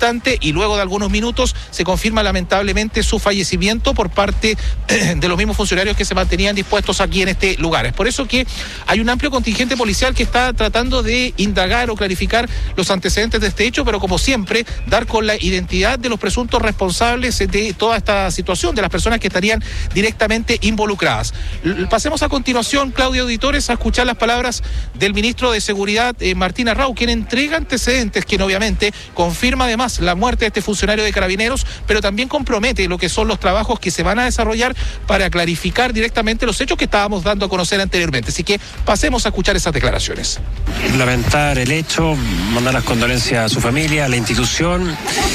instante, y luego de algunos minutos se confirma lamentablemente su fallecimiento por parte de los mismos funcionarios que se mantenían dispuestos aquí en este lugar. Es por eso que hay un amplio contingente policial que está tratando de indagar o clarificar los antecedentes de este hecho, pero como siempre, dar con la identidad de los presuntos responsables de toda esta situación, de las personas que estarían directamente involucradas. Pasemos a continuación, Claudia Auditores, a escuchar las palabras del ministro de Seguridad, Martín Arrau, quien entrega antecedentes, quien obviamente confirma además la muerte de este funcionario de Carabineros, pero también compromete lo que son los trabajos que se van a desarrollar para clarificar directamente los hechos que estábamos dando a conocer anteriormente. Así que pasemos a escuchar esas declaraciones. Lamentar el hecho, mandar las condolencias a su familia, a la institución.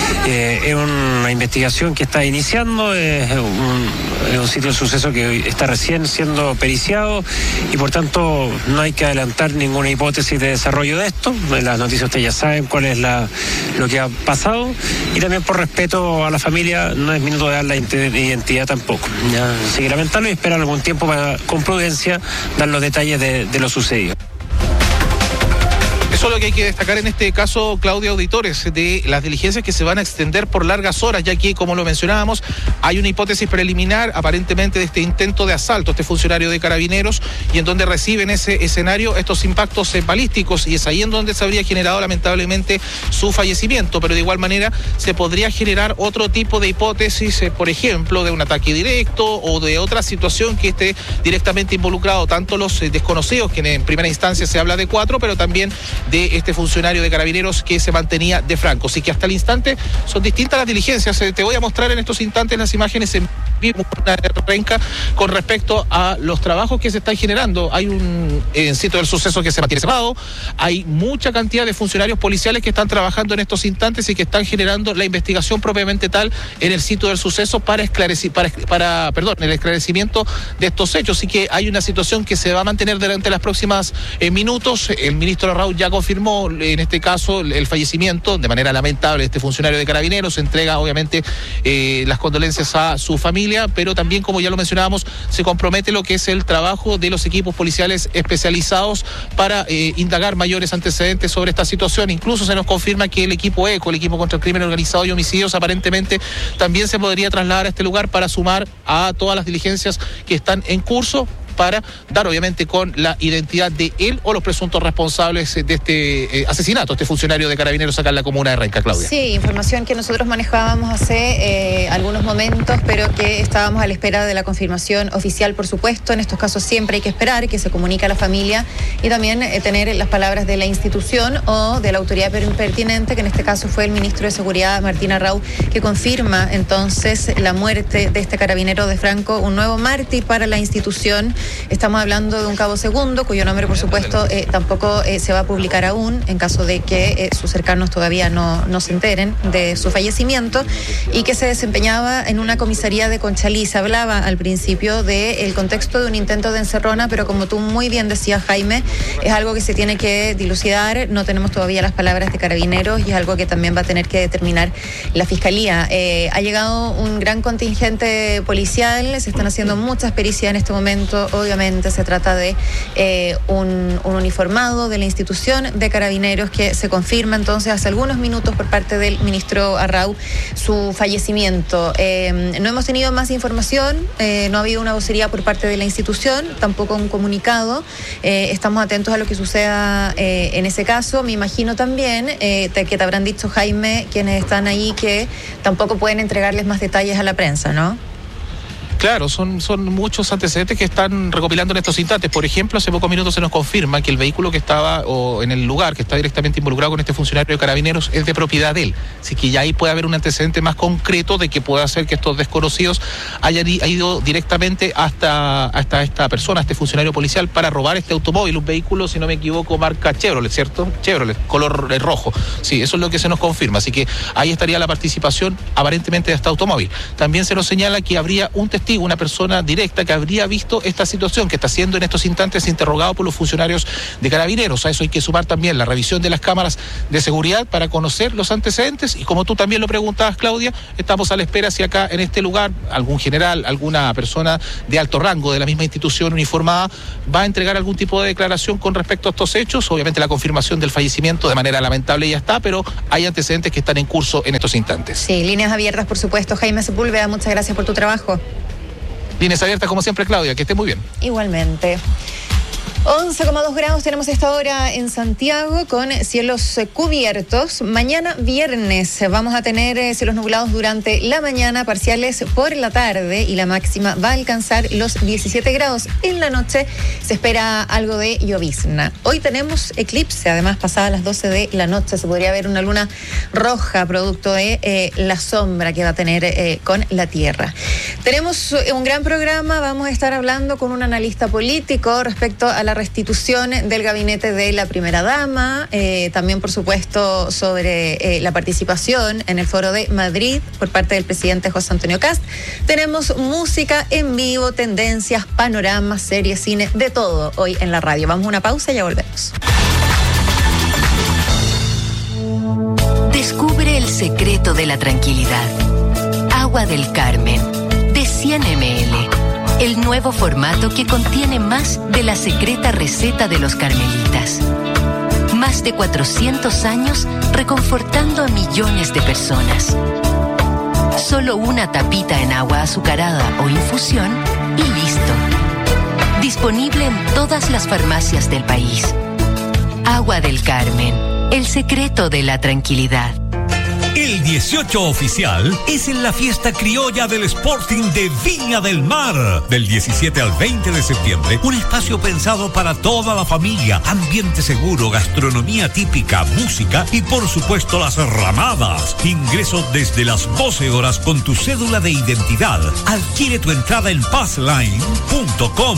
Es una investigación que está iniciando, es un sitio de suceso que está recién siendo periciado y por tanto no hay que adelantar ninguna hipótesis de desarrollo de esto. En las noticias ustedes ya saben cuál es lo que ha pasado, y también por respeto a la familia no es minuto de dar la identidad tampoco. Así que lamentarlo y esperar algún tiempo para con prudencia dar los detalles de lo sucedido. Eso es lo que hay que destacar en este caso, Claudia Auditores, de las diligencias que se van a extender por largas horas, ya que, como lo mencionábamos, hay una hipótesis preliminar, aparentemente, de este intento de asalto a este funcionario de Carabineros, y en donde reciben ese escenario estos impactos balísticos, y es ahí en donde se habría generado, lamentablemente, su fallecimiento. Pero de igual manera se podría generar otro tipo de hipótesis, por ejemplo, de un ataque directo o de otra situación que esté directamente involucrado, tanto los desconocidos, que en primera instancia se habla de 4, pero también de este funcionario de Carabineros que se mantenía de franco. Así que hasta el instante son distintas las diligencias. Te voy a mostrar en estos instantes las imágenes en vivo Renca con respecto a los trabajos que se están generando. Hay un sitio del suceso que se mantiene cerrado, hay mucha cantidad de funcionarios policiales que están trabajando en estos instantes y que están generando la investigación propiamente tal en el sitio del suceso para el esclarecimiento de estos hechos. Así que hay una situación que se va a mantener durante las próximas minutos. El ministro Arrau ya confirmó en este caso el fallecimiento de manera lamentable de este funcionario de Carabineros. Se entrega obviamente las condolencias a su familia, pero también, como ya lo mencionábamos, se compromete lo que es el trabajo de los equipos policiales especializados para indagar mayores antecedentes sobre esta situación. Incluso se nos confirma que el equipo ECO, el equipo contra el crimen organizado y homicidios, aparentemente también se podría trasladar a este lugar para sumar a todas las diligencias que están en curso, para dar obviamente con la identidad de él o los presuntos responsables de este asesinato, este funcionario de Carabineros acá en la comuna de Renca. Claudia. Sí, información que nosotros manejábamos hace algunos momentos, pero que estábamos a la espera de la confirmación oficial, por supuesto. En estos casos siempre hay que esperar que se comunique a la familia y también tener las palabras de la institución o de la autoridad pertinente, que en este caso fue el ministro de Seguridad, Martín Arrau, que confirma entonces la muerte de este carabinero de Franco, un nuevo mártir para la institución. Estamos hablando de un cabo segundo, cuyo nombre, por supuesto, tampoco se va a publicar aún, en caso de que sus cercanos todavía no se enteren de su fallecimiento, y que se desempeñaba en una comisaría de Conchalí. Se hablaba al principio del contexto de un intento de encerrona, pero como tú muy bien decías, Jaime, es algo que se tiene que dilucidar. No tenemos todavía las palabras de Carabineros y es algo que también va a tener que determinar la Fiscalía. Ha llegado un gran contingente policial, se están haciendo muchas pericias en este momento. Obviamente se trata de un uniformado de la institución de Carabineros, que se confirma entonces hace algunos minutos por parte del ministro Arrau su fallecimiento. No hemos tenido más información, no ha habido una vocería por parte de la institución, tampoco un comunicado. Estamos atentos a lo que suceda en ese caso. Me imagino también que te habrán dicho, Jaime, quienes están ahí, que tampoco pueden entregarles más detalles a la prensa, ¿no? Claro, son muchos antecedentes que están recopilando en estos instantes. Por ejemplo, hace pocos minutos se nos confirma que el vehículo que estaba en el lugar, que está directamente involucrado con este funcionario de Carabineros, es de propiedad de él. Así que ya ahí puede haber un antecedente más concreto de que pueda ser que estos desconocidos hayan ido directamente hasta esta persona, este funcionario policial, para robar este automóvil, un vehículo, si no me equivoco, marca Chevrolet, ¿cierto? Chevrolet, color rojo. Sí, eso es lo que se nos confirma. Así que ahí estaría la participación aparentemente de este automóvil. También se nos señala que habría un testigo testigo, una persona directa que habría visto esta situación, que está siendo en estos instantes interrogado por los funcionarios de Carabineros. A eso hay que sumar también la revisión de las cámaras de seguridad para conocer los antecedentes, y como tú también lo preguntabas, Claudia, estamos a la espera si acá en este lugar algún general, alguna persona de alto rango de la misma institución uniformada va a entregar algún tipo de declaración con respecto a estos hechos. Obviamente la confirmación del fallecimiento de manera lamentable ya está, pero hay antecedentes que están en curso en estos instantes. Sí, líneas abiertas, por supuesto. Jaime Sepúlveda, muchas gracias por tu trabajo. Líneas abiertas como siempre, Claudia, que esté muy bien. Igualmente. 11,2 grados tenemos esta hora en Santiago con cielos cubiertos. Mañana viernes vamos a tener cielos nublados durante la mañana, parciales por la tarde, y la máxima va a alcanzar los 17 grados. En la noche se espera algo de llovizna. Hoy tenemos eclipse, además pasada las 12 de la noche se podría ver una luna roja producto de la sombra que va a tener con la Tierra. Tenemos un gran programa, vamos a estar hablando con un analista político respecto a la restitución del gabinete de la primera dama, también por supuesto sobre la participación en el Foro de Madrid por parte del presidente José Antonio Kast. Tenemos música en vivo, tendencias, panoramas, series, cine, de todo hoy en la radio. Vamos a una pausa y ya volvemos. Descubre el secreto de la tranquilidad. Agua del Carmen, de 100 ml. El nuevo formato que contiene más de la secreta receta de los carmelitas. Más de 400 años reconfortando a millones de personas. Solo una tapita en agua azucarada o infusión y listo. Disponible en todas las farmacias del país. Agua del Carmen, el secreto de la tranquilidad. El 18 oficial es en la fiesta criolla del Sporting de Viña del Mar. Del 17 al 20 de septiembre, un espacio pensado para toda la familia. Ambiente seguro, gastronomía típica, música y por supuesto las ramadas. Ingreso desde las 12 horas con tu cédula de identidad. Adquiere tu entrada en passline.com.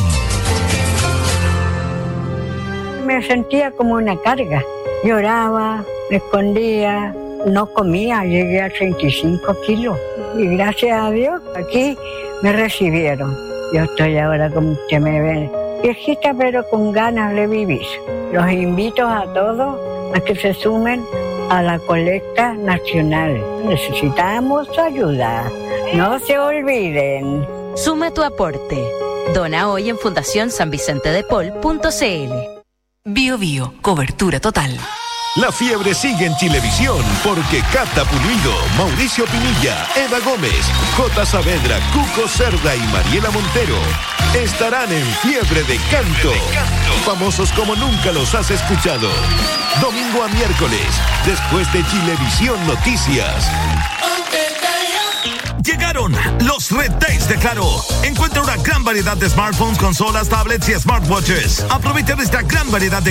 Me sentía como una carga. Lloraba, me escondía. No comía, llegué a 35 kilos y gracias a Dios aquí me recibieron. Yo estoy ahora, como usted me ve, viejita pero con ganas de vivir. Los invito a todos a que se sumen a la colecta nacional. Necesitamos ayuda, no se olviden. Suma tu aporte. Dona hoy en fundacionsanvicentedepol.cl. Bio Bio, cobertura total. La fiebre sigue en Chilevisión porque Cata Pulido, Mauricio Pinilla, Eva Gómez, J. Saavedra, Cuco Cerda y Mariela Montero estarán en Fiebre de Canto. Famosos como nunca los has escuchado. Domingo a miércoles, después de Chilevisión Noticias. Llegaron los Red Days de Claro. Encuentra una gran variedad de smartphones, consolas, tablets y smartwatches. Aprovecha esta gran variedad de